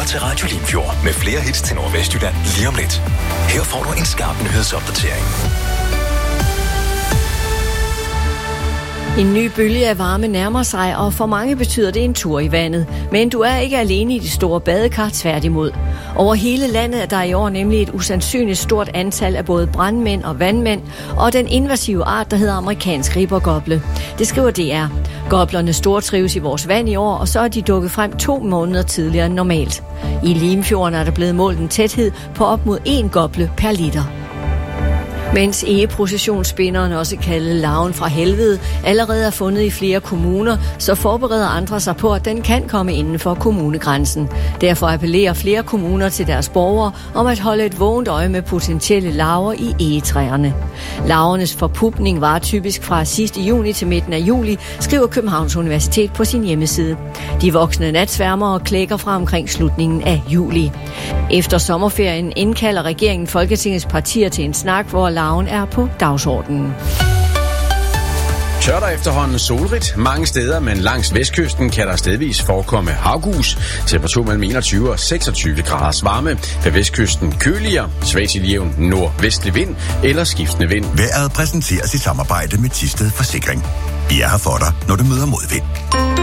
til Radio Limfjord med flere hits til Nordvestjylland lige om lidt. Her får du en skarp nyhedsopdatering. En ny bølge af varme nærmer sig, og for mange betyder det en tur i vandet. Men du er ikke alene i de store badekar, tværtimod. Over hele landet er der i år nemlig et usandsynligt stort antal af både brandmænd og vandmænd, og den invasive art, der hedder amerikansk ribbergoble. Det skriver DR. Goblerne stortrives i vores vand i år, og så er de dukket frem 2 måneder tidligere end normalt. I Limfjorden er der blevet målt en tæthed på op mod 1 goble per liter. Mens egeprocessionsspinderen, også kaldet larven fra helvede, allerede er fundet i flere kommuner, så forbereder andre sig på, at den kan komme inden for kommunegrænsen. Derfor appellerer flere kommuner til deres borgere om at holde et vågent øje med potentielle larver i egetræerne. Larvernes forpupning var typisk fra sidste juni til midten af juli, skriver Københavns Universitet på sin hjemmeside. De voksne natsværmere klækker fra omkring slutningen af juli. Efter sommerferien indkalder regeringen Folketingets partier til en snak, hvor larven er på dagsordenen. Tør der efterhånden solrigt mange steder, men langs vestkysten kan der stedvis forekomme havgus. Temperatur mellem 21 og 26 graders varme. Ved vestkysten køligere, svag til jævn nordvestlig vind eller skiftende vind. Vejret præsenteres i samarbejde med Thisted Forsikring. Vi er her for dig, når du møder modvind.